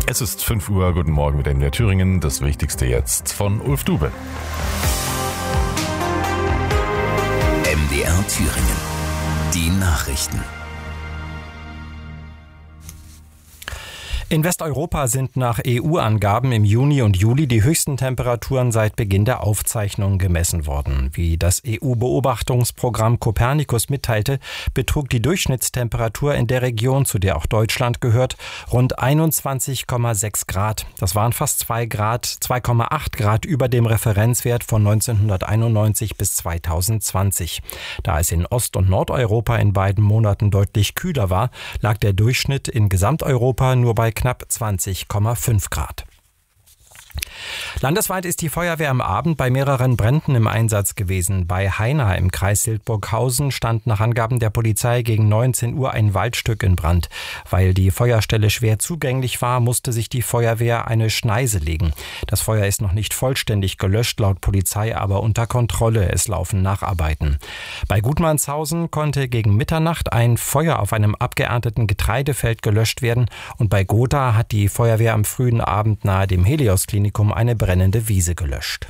Es ist 5 Uhr, guten Morgen mit MDR Thüringen. Das Wichtigste jetzt von Ulf Dube. MDR Thüringen. Die Nachrichten. In Westeuropa sind nach EU-Angaben im Juni und Juli die höchsten Temperaturen seit Beginn der Aufzeichnungen gemessen worden. Wie das EU-Beobachtungsprogramm Copernicus mitteilte, betrug die Durchschnittstemperatur in der Region, zu der auch Deutschland gehört, rund 21,6 Grad. Das waren fast 2,8 Grad über dem Referenzwert von 1991 bis 2020. Da es in Ost- und Nordeuropa in beiden Monaten deutlich kühler war, lag der Durchschnitt in Gesamteuropa nur bei knapp 20,5 Grad. Landesweit ist die Feuerwehr am Abend bei mehreren Bränden im Einsatz gewesen. Bei Haina im Kreis Hildburghausen stand nach Angaben der Polizei gegen 19 Uhr ein Waldstück in Brand. Weil die Feuerstelle schwer zugänglich war, musste sich die Feuerwehr eine Schneise legen. Das Feuer ist noch nicht vollständig gelöscht, laut Polizei aber unter Kontrolle. Es laufen Nacharbeiten. Bei Gutmannshausen konnte gegen Mitternacht ein Feuer auf einem abgeernteten Getreidefeld gelöscht werden. Und bei Gotha hat die Feuerwehr am frühen Abend nahe dem Helios-Klinikum eine brennende Wiese gelöscht.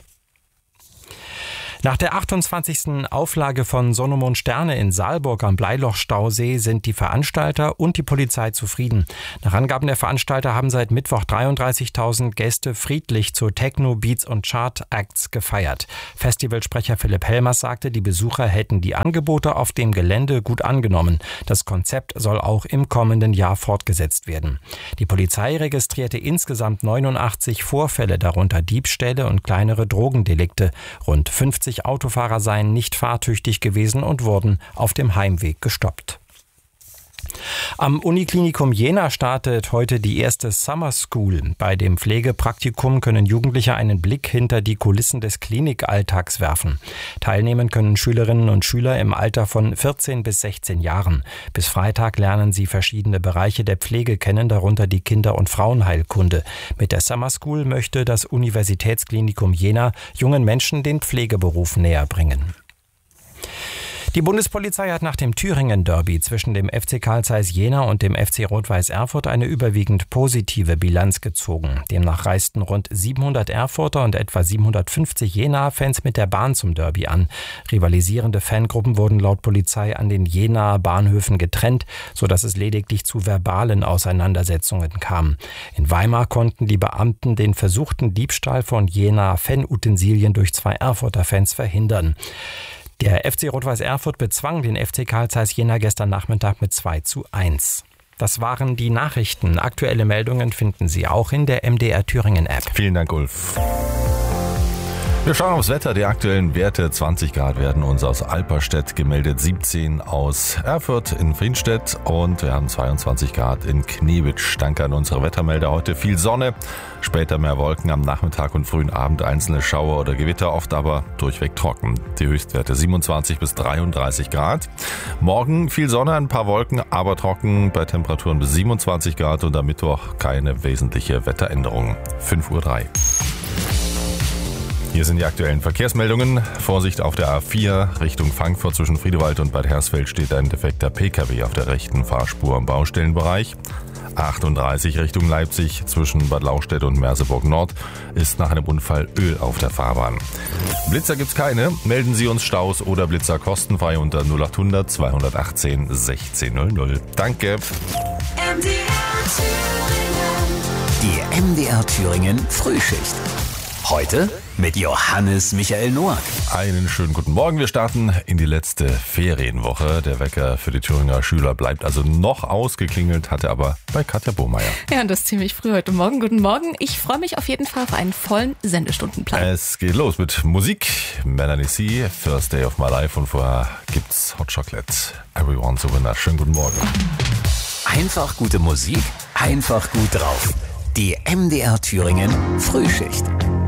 Nach der 28. Auflage von Sonne, Mond, Sterne in Saalburg am Bleiloch-Stausee sind die Veranstalter und die Polizei zufrieden. Nach Angaben der Veranstalter haben seit Mittwoch 33.000 Gäste friedlich zu Techno, Beats und Chart-Acts gefeiert. Festivalsprecher Philipp Helmers sagte, die Besucher hätten die Angebote auf dem Gelände gut angenommen. Das Konzept soll auch im kommenden Jahr fortgesetzt werden. Die Polizei registrierte insgesamt 89 Vorfälle, darunter Diebstähle und kleinere Drogendelikte. Rund 50 Autofahrer seien nicht fahrtüchtig gewesen und wurden auf dem Heimweg gestoppt. Am Uniklinikum Jena startet heute die erste Summer School. Bei dem Pflegepraktikum können Jugendliche einen Blick hinter die Kulissen des Klinikalltags werfen. Teilnehmen können Schülerinnen und Schüler im Alter von 14 bis 16 Jahren. Bis Freitag lernen sie verschiedene Bereiche der Pflege kennen, darunter die Kinder- und Frauenheilkunde. Mit der Summer School möchte das Universitätsklinikum Jena jungen Menschen den Pflegeberuf näher bringen. Die Bundespolizei hat nach dem Thüringen-Derby zwischen dem FC Carl Zeiss Jena und dem FC Rot-Weiß Erfurt eine überwiegend positive Bilanz gezogen. Demnach reisten rund 700 Erfurter und etwa 750 Jena-Fans mit der Bahn zum Derby an. Rivalisierende Fangruppen wurden laut Polizei an den Jenaer Bahnhöfen getrennt, sodass es lediglich zu verbalen Auseinandersetzungen kam. In Weimar konnten die Beamten den versuchten Diebstahl von Jena-Fanutensilien durch 2 Erfurter Fans verhindern. Der FC Rot-Weiß Erfurt bezwang den FC Carl Zeiss Jena gestern Nachmittag mit 2:1. Das waren die Nachrichten. Aktuelle Meldungen finden Sie auch in der MDR Thüringen App. Vielen Dank, Ulf. Wir schauen aufs Wetter. Die aktuellen Werte 20 Grad werden uns aus Alperstedt gemeldet, 17 aus Erfurt in Friedstedt und wir haben 22 Grad in Knewitsch. Danke an unsere Wettermelder. Heute viel Sonne, später mehr Wolken, am Nachmittag und frühen Abend einzelne Schauer oder Gewitter, oft aber durchweg trocken. Die Höchstwerte 27 bis 33 Grad. Morgen viel Sonne, ein paar Wolken, aber trocken bei Temperaturen bis 27 Grad und am Mittwoch keine wesentliche Wetteränderung. 5:03 Uhr. Hier sind die aktuellen Verkehrsmeldungen. Vorsicht auf der A4 Richtung Frankfurt zwischen Friedewald und Bad Hersfeld steht ein defekter Pkw auf der rechten Fahrspur im Baustellenbereich. A38 Richtung Leipzig zwischen Bad Lauchstädt und Merseburg Nord ist nach einem Unfall Öl auf der Fahrbahn. Blitzer gibt's keine. Melden Sie uns Staus oder Blitzer kostenfrei unter 0800 218 1600. Danke. Die MDR Thüringen Frühschicht. Heute mit Johannes Michael Noack. Einen schönen guten Morgen. Wir starten in die letzte Ferienwoche. Der Wecker für die Thüringer Schüler bleibt also noch ausgeklingelt, hatte aber bei Katja Bohmeier. Ja, und das ziemlich früh heute Morgen. Guten Morgen. Ich freue mich auf jeden Fall auf einen vollen Sendestundenplan. Es geht los mit Musik. Melanie C., First Day of My Life und vorher gibt's Hot Chocolate. Everyone's a Winner. Schönen guten Morgen. Einfach gute Musik, einfach gut drauf. Die MDR Thüringen Frühschicht.